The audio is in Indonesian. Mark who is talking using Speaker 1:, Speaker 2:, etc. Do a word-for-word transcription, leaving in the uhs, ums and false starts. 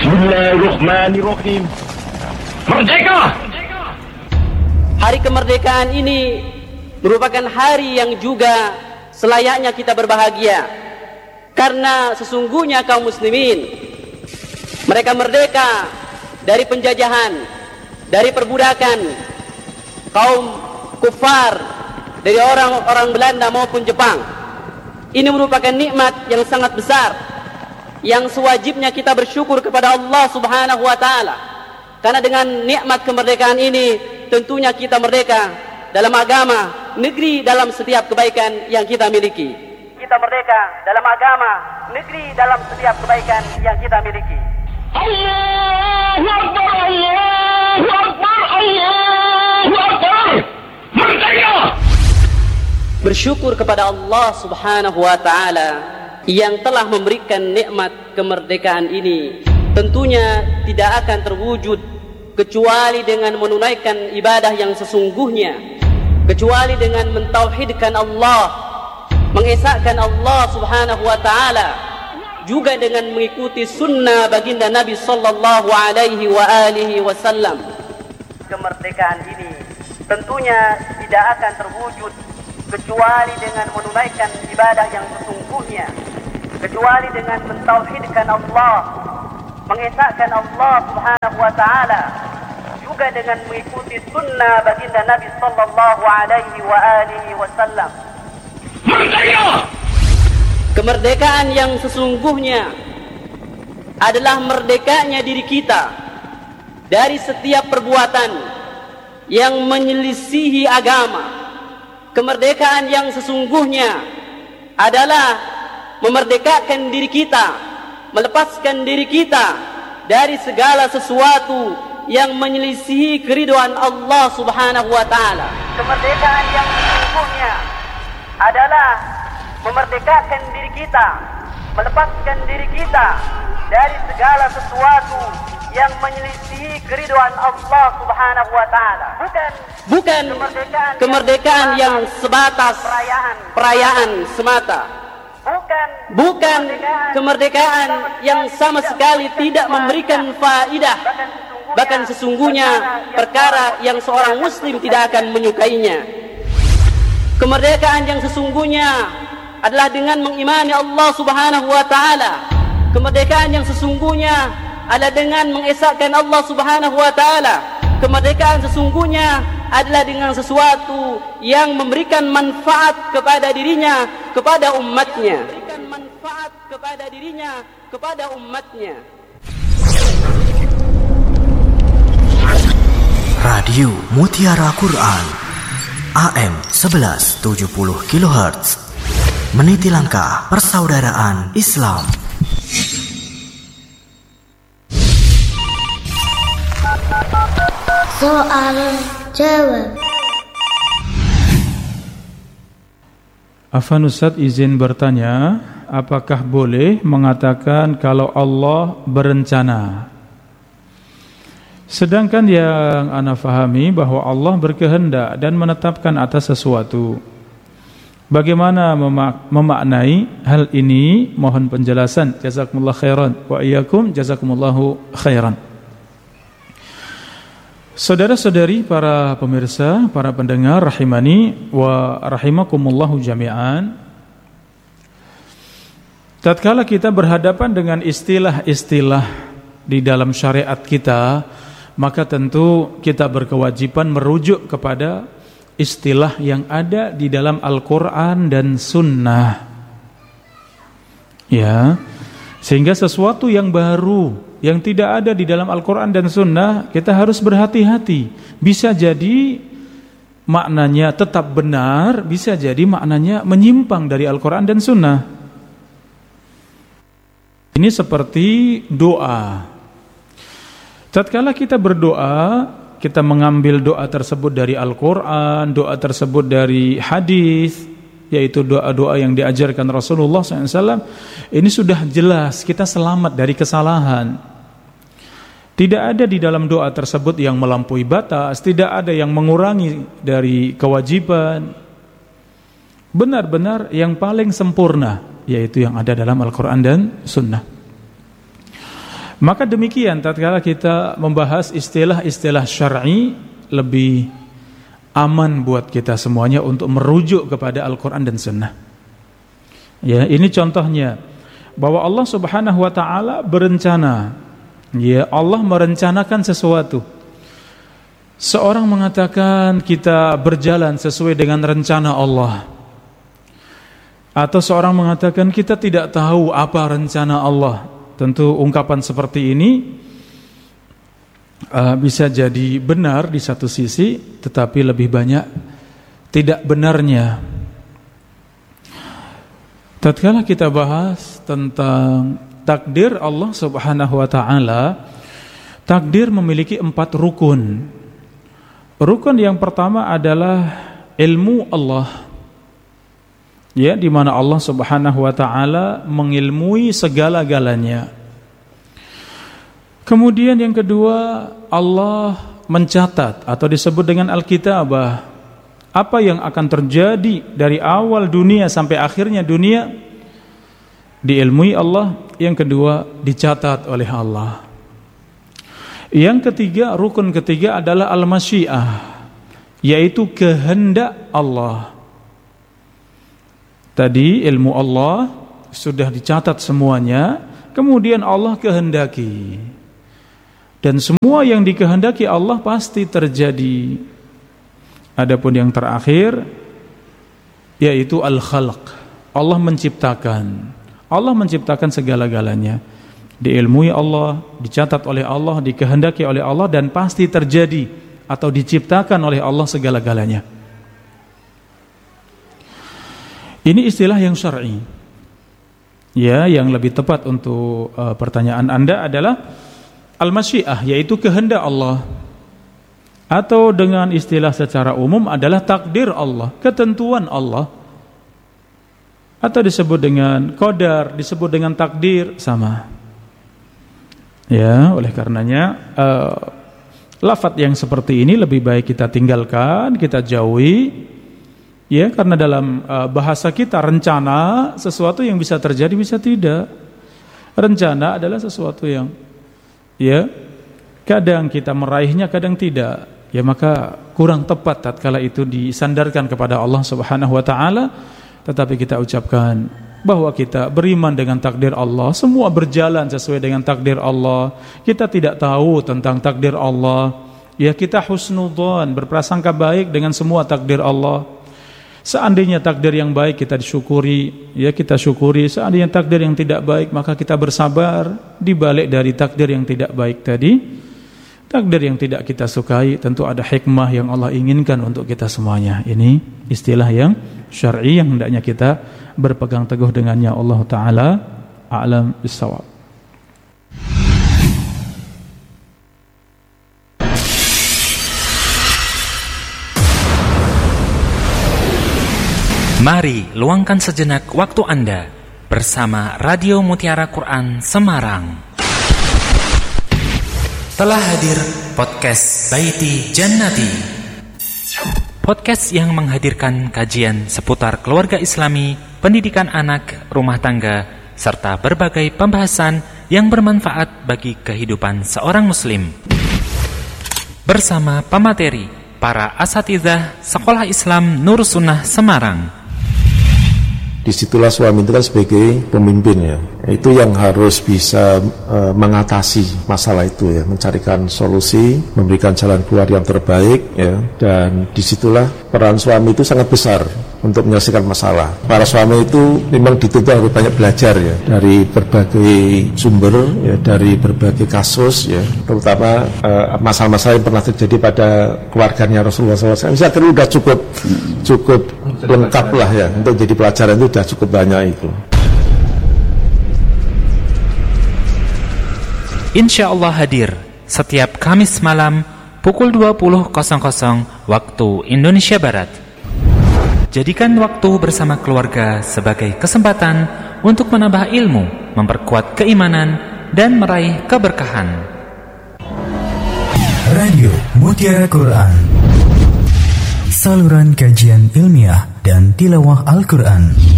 Speaker 1: Bismillahirrahmanirrahim. Merdeka!
Speaker 2: Hari kemerdekaan ini merupakan hari yang juga selayaknya kita berbahagia, karena sesungguhnya kaum muslimin mereka merdeka dari penjajahan, dari perbudakan kaum kufar, dari orang-orang Belanda maupun Jepang. Ini merupakan nikmat yang sangat besar, yang sewajibnya kita bersyukur kepada Allah Subhanahu wa taala. Karena dengan nikmat kemerdekaan ini tentunya kita merdeka dalam agama, negeri, dalam setiap kebaikan yang kita miliki. Kita merdeka dalam agama, negeri, dalam setiap kebaikan yang kita miliki.
Speaker 1: Allahu Akbar, Allahu Akbar, Allahu Akbar. Merdeka!
Speaker 2: Bersyukur kepada Allah Subhanahu wa taala yang telah memberikan nikmat kemerdekaan ini. Tentunya tidak akan terwujud kecuali dengan menunaikan ibadah yang sesungguhnya, kecuali dengan mentauhidkan Allah, mengesahkan Allah Subhanahu wa taala, juga dengan mengikuti sunnah baginda Nabi sallallahu alaihi wa alihi wasallam. Kemerdekaan ini tentunya tidak akan terwujud kecuali dengan menunaikan ibadah yang sesungguhnya, kecuali dengan mentauhidkan Allah, mengesahkan Allah Subhanahu wa taala, juga dengan mengikuti sunnah baginda Nabi sallallahu alaihi wa alihi wasallam.
Speaker 1: Merdeka!
Speaker 2: Kemerdekaan yang sesungguhnya adalah merdekanya diri kita dari setiap perbuatan yang menyelisihi agama. Kemerdekaan yang sesungguhnya adalah memerdekakan diri kita, melepaskan diri kita dari segala sesuatu yang menyelisihi keridhaan Allah Subhanahu wa taala. Kemerdekaan yang sesungguhnya adalah memerdekakan diri kita, melepaskan diri kita dari segala sesuatu yang menyelisihi keridhaan Allah Subhanahu wa taala. Bukan bukan kemerdekaan, kemerdekaan yang, yang sebatas perayaan, perayaan semata. Bukan bukan kemerdekaan yang sama sekali tidak memberikan faedah, bahkan sesungguhnya perkara yang seorang muslim tidak akan menyukainya. Kemerdekaan yang sesungguhnya adalah dengan mengimani Allah Subhanahu wa taala. Kemerdekaan yang sesungguhnya adalah dengan mengesahkan Allah Subhanahu wa taala. Kemerdekaan sesungguhnya adalah dengan sesuatu yang memberikan manfaat kepada dirinya, kepada umatnya. Memberikan manfaat kepada dirinya, kepada umatnya.
Speaker 3: Radio Mutiara Quran A M sebelas tujuh puluh kilohertz, meniti langkah persaudaraan Islam.
Speaker 4: Soal jawab.
Speaker 5: Afan Ustaz izin bertanya, apakah boleh mengatakan kalau Allah berencana? Sedangkan yang ana fahami bahwa Allah berkehendak dan menetapkan atas sesuatu. Bagaimana memak- memaknai hal ini? Mohon penjelasan. Jazakumullah khairan wa iyyakum jazakumullahu khairan. Saudara-saudari, para pemirsa, para pendengar rahimani wa rahimakumullahu jami'an. Tatkala kita berhadapan dengan istilah-istilah di dalam syariat kita, maka tentu kita berkewajiban merujuk kepada istilah yang ada di dalam Al-Quran dan Sunnah. Ya, sehingga sesuatu yang baru yang tidak ada di dalam Al-Quran dan Sunnah, kita harus berhati-hati. Bisa jadi maknanya tetap benar, bisa jadi maknanya menyimpang dari Al-Quran dan Sunnah. Ini seperti doa. Tatkala kita berdoa, kita mengambil doa tersebut dari Al-Quran, doa tersebut dari hadis, yaitu doa-doa yang diajarkan Rasulullah shallallahu alaihi wasallam. Ini sudah jelas kita selamat dari kesalahan. Tidak ada di dalam doa tersebut yang melampaui batas, tidak ada yang mengurangi dari kewajiban. Benar-benar yang paling sempurna, yaitu yang ada dalam Al-Quran dan Sunnah. Maka demikian tatkala kita membahas istilah-istilah syar'i, lebih aman buat kita semuanya untuk merujuk kepada Al-Quran dan Sunnah. Ya, ini contohnya bahwa Allah Subhanahu wa taala berencana. Ya, Allah merencanakan sesuatu. Seorang mengatakan kita berjalan sesuai dengan rencana Allah. Atau seorang mengatakan kita tidak tahu apa rencana Allah. Tentu ungkapan seperti ini Uh, bisa jadi benar di satu sisi, tetapi lebih banyak tidak benarnya. Tatkala kita bahas tentang takdir Allah Subhanahu wa taala, takdir memiliki empat rukun. Rukun yang pertama adalah ilmu Allah. Ya, di mana Allah Subhanahu wa taala mengilmui segala-galanya. Kemudian yang kedua, Allah mencatat atau disebut dengan Al-Kitabah, apa yang akan terjadi dari awal dunia sampai akhirnya dunia diilmui Allah. Yang kedua, dicatat oleh Allah. Yang ketiga, rukun ketiga adalah Al-Masyiah, yaitu kehendak Allah. Tadi ilmu Allah sudah dicatat semuanya, kemudian Allah kehendaki. Dan semua yang dikehendaki Allah pasti terjadi. Adapun yang terakhir yaitu al-khalq. Allah menciptakan. Allah menciptakan segala-galanya. Diilmui Allah, dicatat oleh Allah, dikehendaki oleh Allah, dan pasti terjadi atau diciptakan oleh Allah segala-galanya. Ini istilah yang syar'i. Ya, yang lebih tepat untuk uh, pertanyaan Anda adalah Al-Masyiah, yaitu kehendak Allah. Atau dengan istilah secara umum adalah takdir Allah, ketentuan Allah. Atau disebut dengan qadar, disebut dengan takdir, sama. Ya, oleh karenanya uh, lafaz yang seperti ini lebih baik kita tinggalkan, kita jauhi. Ya, karena dalam uh, bahasa kita rencana sesuatu yang bisa terjadi bisa tidak. Rencana adalah sesuatu yang ya, kadang kita meraihnya, kadang tidak. Ya, maka kurang tepat tatkala itu disandarkan kepada Allah Subhanahu wa taala, tetapi kita ucapkan bahwa kita beriman dengan takdir Allah, semua berjalan sesuai dengan takdir Allah. Kita tidak tahu tentang takdir Allah. Ya, kita husnudzon, berprasangka baik dengan semua takdir Allah. Seandainya takdir yang baik kita disyukuri, ya kita syukuri. Seandainya takdir yang tidak baik, maka kita bersabar di balik dari takdir yang tidak baik tadi. Takdir yang tidak kita sukai, tentu ada hikmah yang Allah inginkan untuk kita semuanya. Ini istilah yang syar'i yang hendaknya kita berpegang teguh dengannya. Allah Ta'ala a'lam bis-shawab.
Speaker 6: Mari luangkan sejenak waktu Anda bersama Radio Mutiara Quran Semarang. Telah hadir podcast Baiti Jannati. Podcast yang menghadirkan kajian seputar keluarga Islami, pendidikan anak, rumah tangga, serta berbagai pembahasan yang bermanfaat bagi kehidupan seorang muslim. Bersama pemateri, para asatidzah Sekolah Islam Nur Sunnah Semarang.
Speaker 7: Disitulah suami itu kan sebagai pemimpin ya, itu yang harus bisa e, mengatasi masalah itu ya, mencarikan solusi, memberikan jalan keluar yang terbaik ya, dan disitulah peran suami itu sangat besar untuk menyelesaikan masalah. Para suami itu memang dituntut harus banyak belajar ya, dari berbagai sumber ya, dari berbagai kasus ya, terutama e, masalah-masalah yang pernah terjadi pada keluarganya Rasulullah shallallahu alaihi wasallam. Saya kira sudah cukup cukup lengkap lah ya, untuk jadi pelajaran itu sudah cukup banyak itu.
Speaker 6: Insya Allah hadir setiap Kamis malam pukul dua puluh waktu Indonesia Barat. Jadikan waktu bersama keluarga sebagai kesempatan untuk menambah ilmu, memperkuat keimanan, dan meraih keberkahan.
Speaker 3: Radio Mutiara Quran, saluran kajian ilmiah dan tilawah Al-Quran.